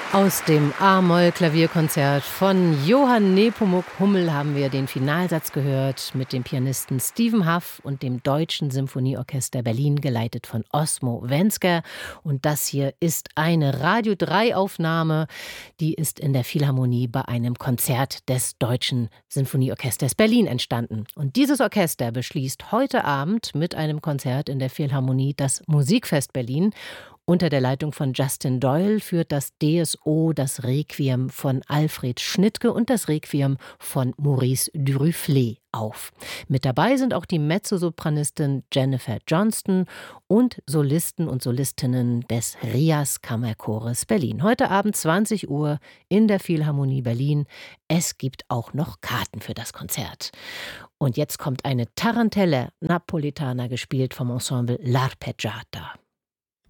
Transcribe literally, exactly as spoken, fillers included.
Aus dem A-Moll-Klavierkonzert von Johann Nepomuk Hummel haben wir den Finalsatz gehört mit dem Pianisten Stephen Hough und dem Deutschen Symphonieorchester Berlin, geleitet von Osmo Wensker. Und das hier ist eine Radio drei Aufnahme, die ist in der Philharmonie bei einem Konzert des Deutschen Sinfonieorchesters Berlin entstanden. Und dieses Orchester beschließt heute Abend mit einem Konzert in der Philharmonie das Musikfest Berlin. Unter der Leitung von Justin Doyle führt das D S O das Requiem von Alfred Schnittke und das Requiem von Maurice Duruflé auf. Mit dabei sind auch die Mezzosopranistin Jennifer Johnston und Solisten und Solistinnen des R I A S Kammerchores Berlin. Heute Abend zwanzig Uhr in der Philharmonie Berlin. Es gibt auch noch Karten für das Konzert. Und jetzt kommt eine Tarantella Napolitana, gespielt vom Ensemble L'Arpeggiata.